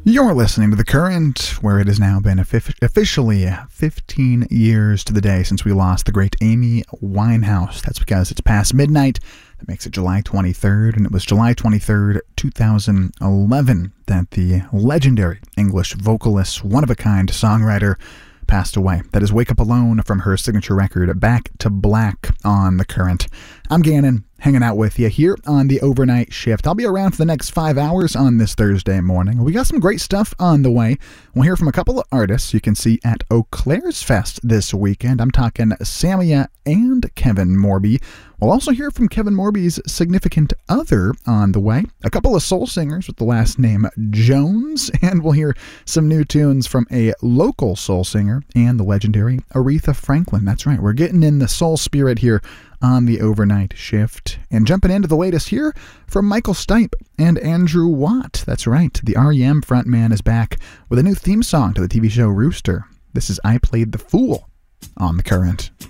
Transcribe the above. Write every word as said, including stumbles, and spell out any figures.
You're listening to The Current, where it has now been officially fifteen years to the day since we lost the great Amy Winehouse. That's because it's past midnight. That makes it July twenty-third, and it was July twenty-third, two thousand eleven, that the legendary English vocalist, one-of-a-kind songwriter, passed away. That is Wake Up Alone from her signature record, Back to Black, on The Current. I'm Gannon, hanging out with you here on the overnight shift. I'll be around for the next five hours on this Thursday morning. We got some great stuff on the way. We'll hear from a couple of artists you can see at Eau Claire's Fest this weekend. I'm talking Samia and Kevin Morby. We'll also hear from Kevin Morby's significant other on the way. A couple of soul singers with the last name Jones. And we'll hear some new tunes from a local soul singer and the legendary Aretha Franklin. That's right, we're getting in the soul spirit here on the overnight shift. And jumping into the latest here from Michael Stipe and Andrew Watt. That's right, the R E M frontman is back with a new theme song to the T V show Rooster. This is I Played the Fool on The Current.